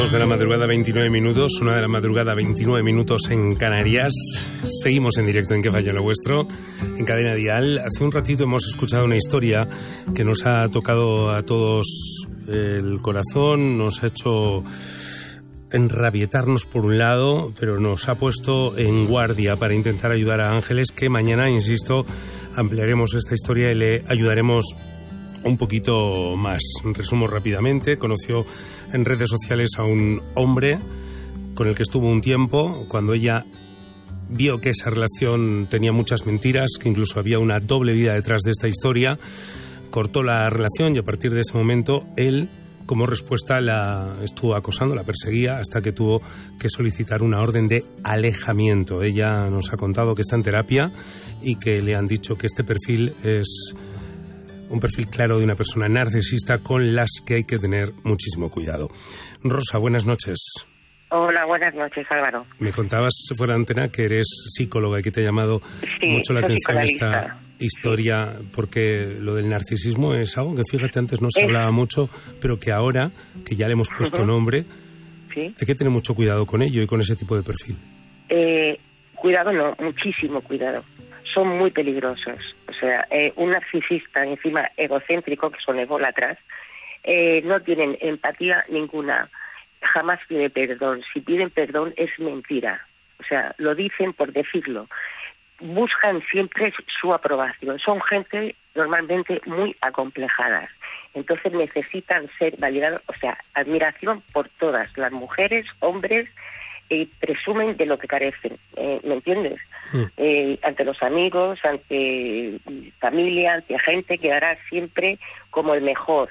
2 de la madrugada, 29 minutos, 1 de la madrugada, 29 minutos en Canarias. Seguimos en directo en Que Falla Lo Vuestro, en Cadena Dial. Hace un ratito hemos escuchado una historia que nos ha tocado a todos el corazón, nos ha hecho enrabietarnos por un lado, pero nos ha puesto en guardia para intentar ayudar a Ángeles, que mañana, insisto, ampliaremos esta historia y le ayudaremos un poquito más. Resumo rápidamente. Conoció en redes sociales a un hombre con el que estuvo un tiempo. Cuando ella vio que esa relación tenía muchas mentiras, que incluso había una doble vida detrás de esta historia, cortó la relación y a partir de ese momento él, como respuesta, la estuvo acosando, la perseguía hasta que tuvo que solicitar una orden de alejamiento. Ella nos ha contado que está en terapia y que le han dicho que este perfil es un perfil claro de una persona narcisista con las que hay que tener muchísimo cuidado. Rosa, buenas noches. Hola, buenas noches, Álvaro. Me contabas fuera de antena que eres psicóloga y que te ha llamado mucho la atención esta historia, porque lo del narcisismo es algo que, fíjate, antes no se hablaba mucho, pero que ahora, que ya le hemos puesto nombre, hay que tener mucho cuidado con ello y con ese tipo de perfil. Cuidado no, muchísimo cuidado. Son muy peligrosos. O sea, un narcisista, encima egocéntrico, que son ególatras, no tienen empatía ninguna. Jamás pide perdón. Si piden perdón es mentira. O sea, lo dicen por decirlo. Buscan siempre su aprobación. Son gente normalmente muy acomplejadas. Entonces necesitan ser validados, o sea, admiración por todas, las mujeres, hombres, presumen de lo que carecen, ¿me entiendes? Ante los amigos, ante familia, ante gente que hará siempre como el mejor.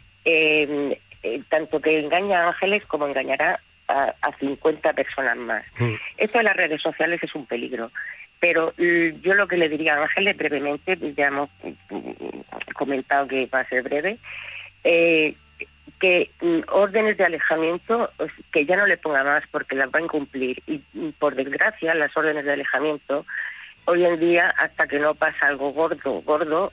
Tanto que engaña a Ángeles como engañará a 50 personas más. Esto de las redes sociales es un peligro. Pero yo lo que le diría a Ángeles brevemente, ya hemos comentado que va a ser breve, que órdenes de alejamiento, que ya no le ponga más porque las va a incumplir. Y por desgracia, las órdenes de alejamiento, hoy en día, hasta que no pasa algo gordo,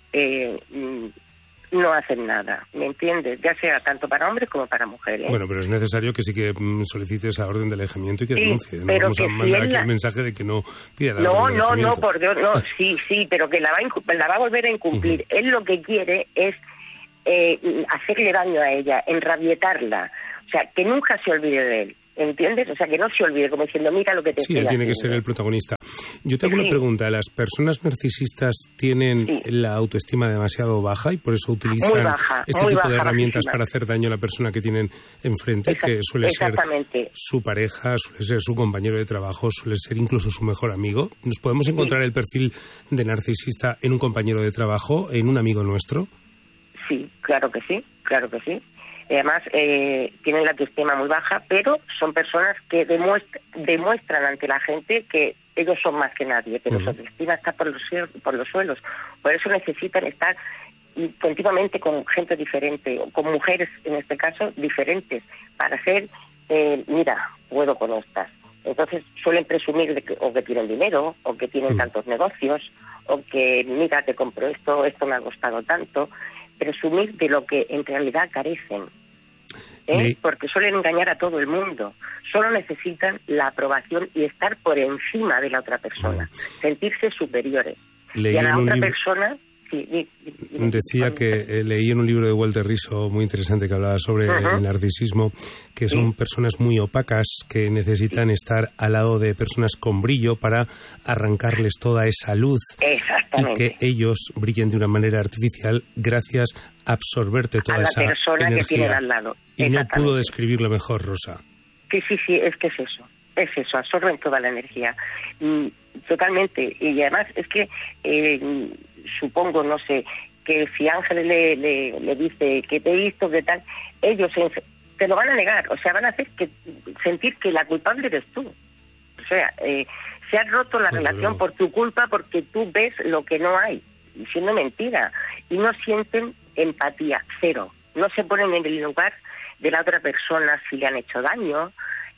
no hacen nada, ¿me entiendes? Ya sea tanto para hombres como para mujeres. Bueno, pero es necesario que sí que solicites esa orden de alejamiento y que denuncie. No pero vamos a mandar aquí el mensaje de que no pida la orden de alejamiento. No, por Dios, no, sí, pero que la va a volver a incumplir. Él lo que quiere es hacerle daño a ella, enrabietarla, o sea, que nunca se olvide de él, ¿entiendes? O sea, que no se olvide, como diciendo, mira lo que te estoy haciendo. Sí, él tiene que ser el protagonista. Yo te hago una pregunta. ¿Las personas narcisistas tienen la autoestima demasiado baja y por eso utilizan este tipo de herramientas para hacer daño a la persona que tienen enfrente, que suele ser su pareja, suele ser su compañero de trabajo, suele ser incluso su mejor amigo? ¿Nos podemos encontrar el perfil de narcisista en un compañero de trabajo, en un amigo nuestro? Sí, claro que sí. Además, tienen la autoestima muy baja, pero son personas que demuestran ante la gente que ellos son más que nadie, que su autoestima está por los suelos. Por eso necesitan estar continuamente con gente diferente, o con mujeres, en este caso, diferentes, para ser, mira, puedo con estas. Entonces suelen presumir de que o que tienen dinero, o que tienen tantos negocios, o que, mira, te compro esto me ha costado tanto. Presumir de lo que en realidad carecen, porque suelen engañar a todo el mundo. Solo necesitan la aprobación y estar por encima de la otra persona, sentirse superiores. Y a la otra persona... Decía que leí en un libro de Walter Rizzo muy interesante que hablaba sobre el narcisismo, que son personas muy opacas que necesitan estar al lado de personas con brillo para arrancarles toda esa luz y que ellos brillen de una manera artificial gracias a absorberte toda esa persona energía. Que tienen al lado. Y no pudo describirlo mejor, Rosa. Sí, es que es eso, absorben toda la energía. Totalmente. Y además es que supongo, no sé, que si Ángeles le dice que te he visto, que tal, ellos te lo van a negar, o sea, van a hacer sentir que la culpable eres tú. O sea, se ha roto la relación por tu culpa porque tú ves lo que no hay, siendo mentira. Y no sienten empatía, cero. No se ponen en el lugar de la otra persona si le han hecho daño.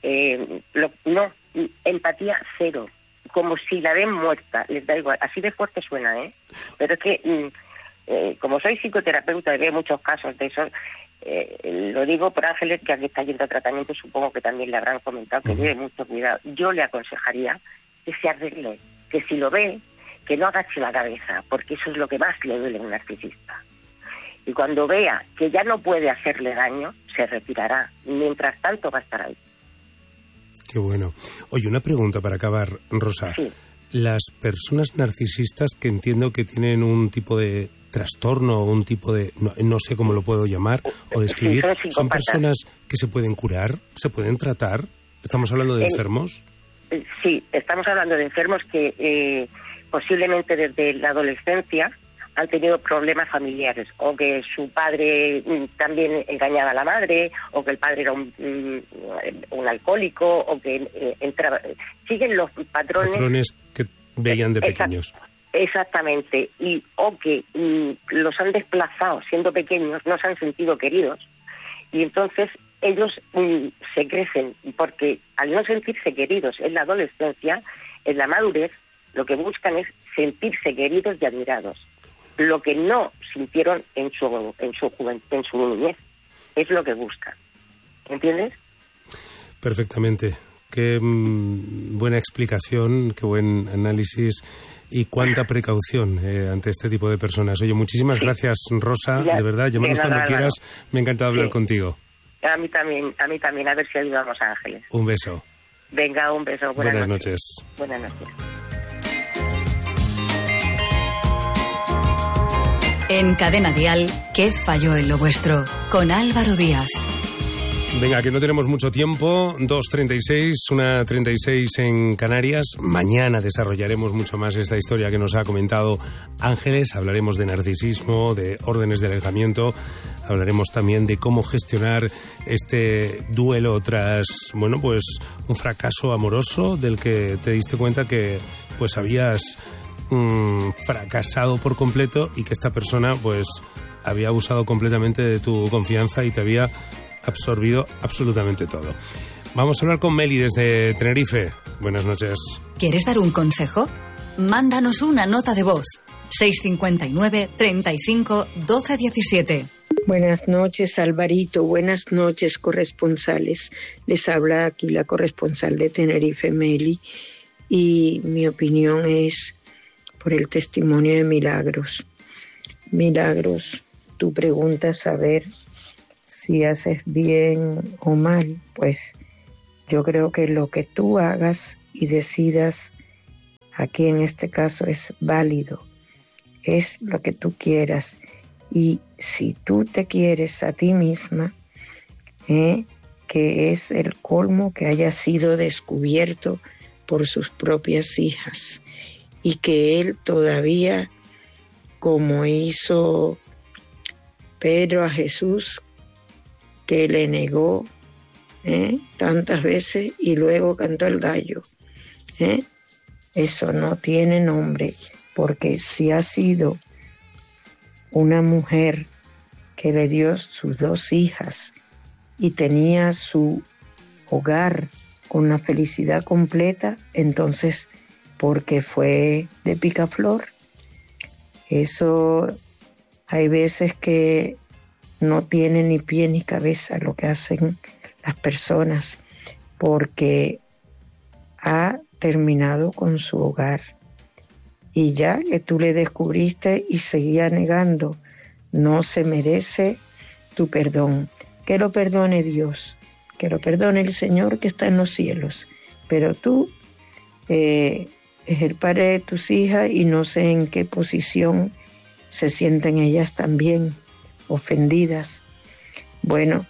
No, empatía cero. Como si la ven muerta, les da igual. Así de fuerte suena, ¿eh? Pero es que, como soy psicoterapeuta y veo muchos casos de esos, lo digo por Ángeles, que aquí está yendo a tratamiento, supongo que también le habrán comentado que lleve mucho cuidado. Yo le aconsejaría que se arregle, que si lo ve, que no agache la cabeza, porque eso es lo que más le duele a un narcisista. Y cuando vea que ya no puede hacerle daño, se retirará. Mientras tanto va a estar ahí. Qué bueno. Oye, una pregunta para acabar, Rosa. Sí. Las personas narcisistas que entiendo que tienen un tipo de trastorno o un tipo de... no sé cómo lo puedo llamar o describir. Sí, ¿Son personas que se pueden curar? ¿Se pueden tratar? ¿Estamos hablando de enfermos? Sí, estamos hablando de enfermos que posiblemente desde la adolescencia han tenido problemas familiares, o que su padre también engañaba a la madre, o que el padre era un alcohólico, o que entraba... Siguen los patrones que veían de pequeños. Exactamente, o que los han desplazado siendo pequeños, no se han sentido queridos, y entonces ellos se crecen, porque al no sentirse queridos en la adolescencia, en la madurez, lo que buscan es sentirse queridos y admirados. Lo que no sintieron en su juventud, en su niñez, es lo que buscan. ¿Entiendes? Perfectamente. Qué buena explicación, qué buen análisis y cuánta precaución ante este tipo de personas. Oye, muchísimas gracias, Rosa, de verdad, llámanos cuando quieras. Me ha encantado hablar contigo. A mí también, a ver si ayudamos a Ángeles. Un beso. Venga, un beso. Buenas noches. Buenas noches. En Cadena Dial, ¿qué falló en lo vuestro? Con Álvaro Díaz. Venga, que no tenemos mucho tiempo. 2:36, 1:36 en Canarias. Mañana desarrollaremos mucho más esta historia que nos ha comentado Ángeles. Hablaremos de narcisismo, de órdenes de alejamiento. Hablaremos también de cómo gestionar este duelo tras, bueno, pues un fracaso amoroso del que te diste cuenta que pues habías fracasado por completo y que esta persona pues había abusado completamente de tu confianza y te había absorbido absolutamente todo. Vamos a hablar con Meli desde Tenerife. Buenas noches. ¿Quieres dar un consejo? Mándanos una nota de voz. 659 35 12 17. Buenas noches, Alvarito. Buenas noches, corresponsales. Les habla aquí la corresponsal de Tenerife, Meli. Y mi opinión es por el testimonio de Milagros. Milagros, tú preguntas a ver si haces bien o mal. Pues yo creo que lo que tú hagas y decidas aquí en este caso es válido. Es lo que tú quieras. Y si tú te quieres a ti misma, que es el colmo que haya sido descubierto por sus propias hijas y que él todavía, como hizo Pedro a Jesús, que le negó tantas veces y luego cantó el gallo, eso no tiene nombre, porque si ha sido una mujer que le dio sus 2 hijas y tenía su hogar con una felicidad completa, entonces, porque fue de picaflor. Eso hay veces que no tiene ni pie ni cabeza lo que hacen las personas, porque ha terminado con su hogar. Y ya que tú le descubriste y seguía negando, no se merece tu perdón. Que lo perdone Dios, que lo perdone el Señor que está en los cielos. Pero tú es el padre de tus hijas y no sé en qué posición se sienten ellas también ofendidas. Bueno,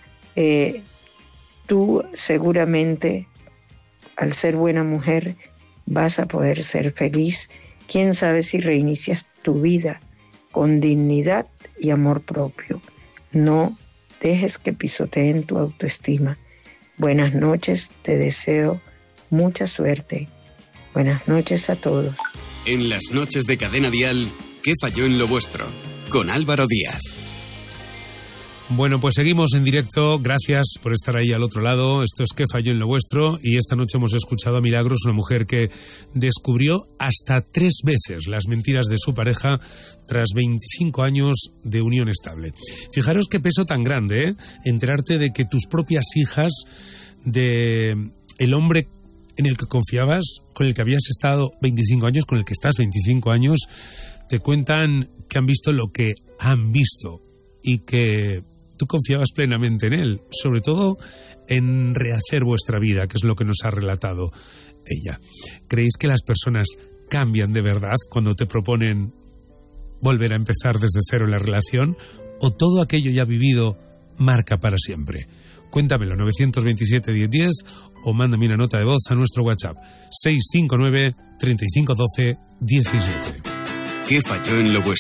tú seguramente, al ser buena mujer, vas a poder ser feliz. Quién sabe si reinicias tu vida con dignidad y amor propio. No dejes que pisoteen tu autoestima. Buenas noches, te deseo mucha suerte. Buenas noches a todos. En las noches de Cadena Dial, ¿qué falló en lo vuestro? Con Álvaro Díaz. Bueno, pues seguimos en directo. Gracias por estar ahí al otro lado. Esto es ¿Qué falló en lo vuestro? Y esta noche hemos escuchado a Milagros, una mujer que descubrió hasta 3 veces las mentiras de su pareja tras 25 años de unión estable. Fijaros qué peso tan grande, ¿eh? Enterarte de que tus propias hijas, de el hombre en el que confiabas, con el que habías estado 25 años, con el que estás 25 años, te cuentan que han visto lo que han visto y que tú confiabas plenamente en él, sobre todo en rehacer vuestra vida, que es lo que nos ha relatado ella. ¿Creéis que las personas cambian de verdad cuando te proponen volver a empezar desde cero la relación? ¿O todo aquello ya vivido marca para siempre? Cuéntamelo, 927-1010, o mándame una nota de voz a nuestro WhatsApp, 659-3512-17. ¿Qué falló en lo vuestro?